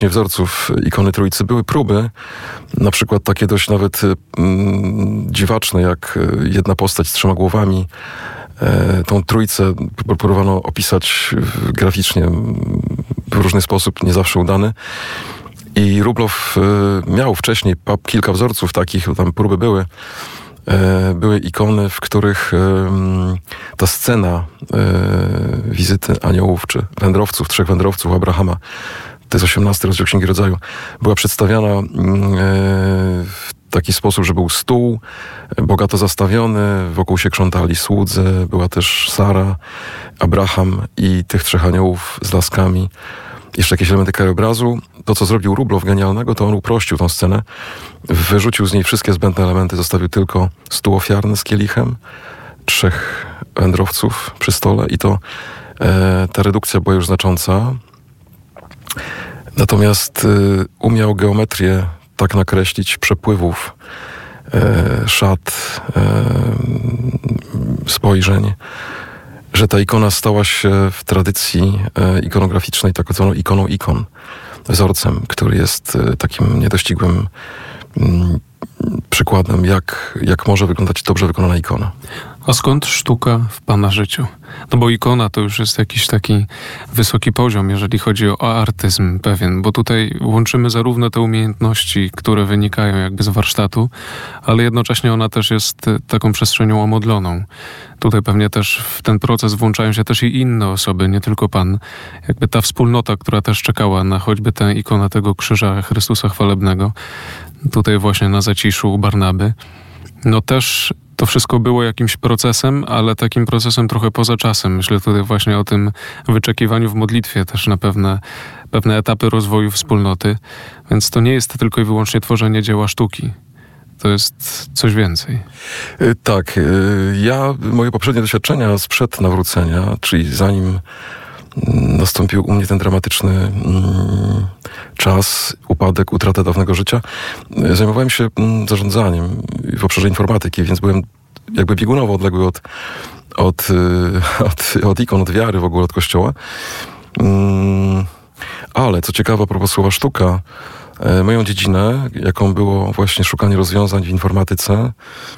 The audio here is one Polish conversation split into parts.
wzorców ikony Trójcy. Były próby, na przykład takie dość nawet dziwaczne, jak jedna postać z 3 głowami. Tą Trójcę próbowano opisać graficznie w różny sposób, nie zawsze udany. I Rublow miał wcześniej kilka wzorców takich, tam próby były. Były ikony, w których ta scena wizyty aniołów czy wędrowców, 3 wędrowców Abrahama, to jest 18 rozdział Księgi Rodzaju, była przedstawiana w taki sposób, że był stół bogato zastawiony, wokół się krzątali słudzy, była też Sara, Abraham i tych 3 aniołów z laskami. Jeszcze jakieś elementy krajobrazu. To, co zrobił Rublow genialnego, to on uprościł tą scenę, wyrzucił z niej wszystkie zbędne elementy, zostawił tylko stół ofiarny z kielichem, 3 wędrowców przy stole i to ta redukcja była już znacząca. Natomiast umiał geometrię tak nakreślić przepływów szat, spojrzeń, że ta ikona stała się w tradycji ikonograficznej tak zwaną ikoną ikon, wzorcem, który jest takim niedościgłym przykładem, jak może wyglądać dobrze wykonana ikona. A skąd sztuka w Pana życiu? No bo ikona to już jest jakiś taki wysoki poziom, jeżeli chodzi o artyzm pewien, bo tutaj łączymy zarówno te umiejętności, które wynikają jakby z warsztatu, ale jednocześnie ona też jest taką przestrzenią omodloną. Tutaj pewnie też w ten proces włączają się też i inne osoby, nie tylko Pan. Jakby ta wspólnota, która też czekała na choćby tę ikonę tego krzyża Chrystusa chwalebnego, tutaj właśnie na Zaciszu u Barnaby. No też to wszystko było jakimś procesem, ale takim procesem trochę poza czasem. Myślę tutaj właśnie o tym wyczekiwaniu w modlitwie też na pewne etapy rozwoju wspólnoty. Więc to nie jest tylko i wyłącznie tworzenie dzieła sztuki. To jest coś więcej. Tak. Moje poprzednie doświadczenia sprzed nawrócenia, czyli zanim nastąpił u mnie ten dramatyczny czas, upadek, utrata dawnego życia, zajmowałem się zarządzaniem w obszarze informatyki, więc byłem jakby biegunowo odległy od ikon, od wiary, w ogóle od Kościoła. Ale co ciekawe, a propos słowa sztuka, moją dziedzinę, jaką było właśnie szukanie rozwiązań w informatyce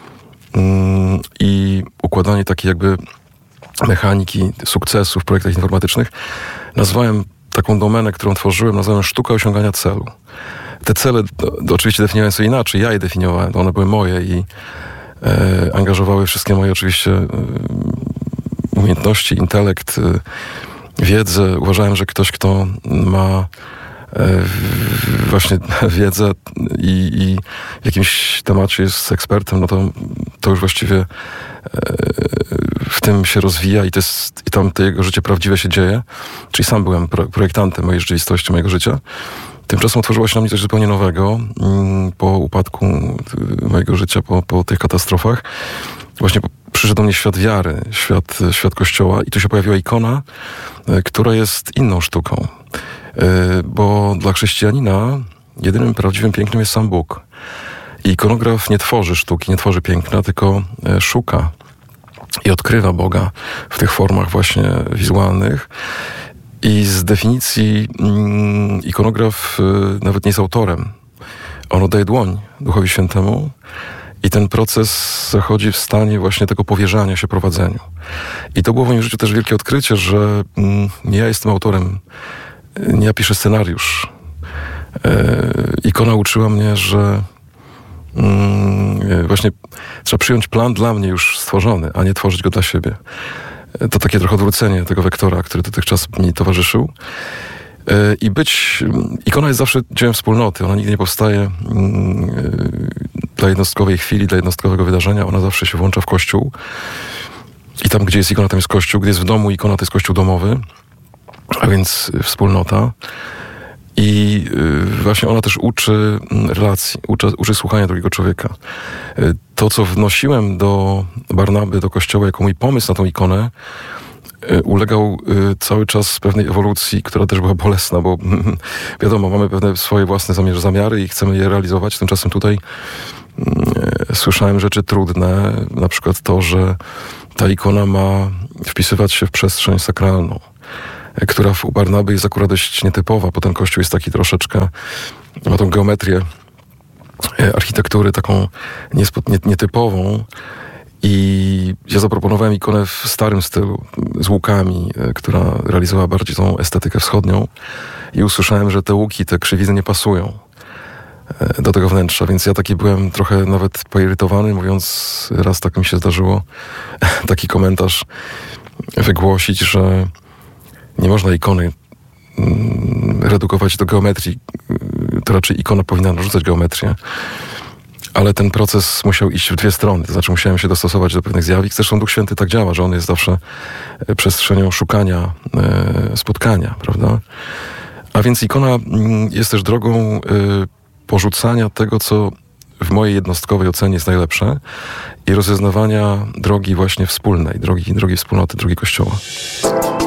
i układanie takiej jakby mechaniki sukcesu w projektach informatycznych, nazwałem taką domenę, którą tworzyłem, nazwałem sztuka osiągania celu. Te cele oczywiście definiowałem sobie inaczej, ja je definiowałem, one były moje i angażowały wszystkie moje oczywiście umiejętności, intelekt, wiedzę. Uważałem, że ktoś, kto ma właśnie wiedzę i w jakimś temacie jest ekspertem, no to już właściwie w tym się rozwija i tam to jego życie prawdziwe się dzieje. Czyli sam byłem projektantem mojej rzeczywistości, mojego życia. Tymczasem otworzyło się na mnie coś zupełnie nowego po upadku mojego życia, po tych katastrofach. Właśnie przyszedł do mnie świat wiary, świat Kościoła i tu się pojawiła ikona, która jest inną sztuką. Bo dla chrześcijanina jedynym prawdziwym pięknem jest sam Bóg. I ikonograf nie tworzy sztuki, nie tworzy piękna, tylko szuka i odkrywa Boga w tych formach właśnie wizualnych. I z definicji ikonograf nawet nie jest autorem. On oddaje dłoń Duchowi Świętemu i ten proces zachodzi w stanie właśnie tego powierzania się prowadzeniu. I to było w moim życiu też wielkie odkrycie, że nie ja jestem autorem, nie ja piszę scenariusz. Ikona uczyła mnie, że właśnie trzeba przyjąć plan dla mnie już stworzony, a nie tworzyć go dla siebie. To takie trochę odwrócenie tego wektora, który dotychczas mi towarzyszył. Ikona jest zawsze dziełem wspólnoty. Ona nigdy nie powstaje dla jednostkowej chwili, dla jednostkowego wydarzenia. Ona zawsze się włącza w Kościół. I tam, gdzie jest ikona, tam jest Kościół. Gdzie jest w domu ikona, to jest Kościół domowy, a więc wspólnota. I właśnie ona też uczy relacji, uczy słuchania drugiego człowieka. To, co wnosiłem do Barnaby, do Kościoła, jako mój pomysł na tą ikonę, ulegał cały czas pewnej ewolucji, która też była bolesna, bo wiadomo, mamy pewne swoje własne zamiary i chcemy je realizować. Tymczasem tutaj słyszałem rzeczy trudne, na przykład to, że ta ikona ma wpisywać się w przestrzeń sakralną. która u Barnaby jest akurat dość nietypowa, bo ten kościół jest taki troszeczkę, ma tą geometrię architektury taką nietypową. I ja zaproponowałem ikonę w starym stylu, z łukami, która realizowała bardziej tą estetykę wschodnią. I usłyszałem, że te łuki, te krzywizny nie pasują do tego wnętrza, więc ja taki byłem trochę nawet poirytowany, mówiąc, raz tak mi się zdarzyło, taki komentarz wygłosić, że nie można ikony redukować do geometrii, to raczej ikona powinna narzucać geometrię. Ale ten proces musiał iść w dwie strony, to znaczy musiałem się dostosować do pewnych zjawisk. Zresztą Duch Święty tak działa, że on jest zawsze przestrzenią szukania, spotkania, prawda? A więc ikona jest też drogą porzucania tego, co w mojej jednostkowej ocenie jest najlepsze i rozeznawania drogi właśnie wspólnej, drogi wspólnoty, drogi Kościoła.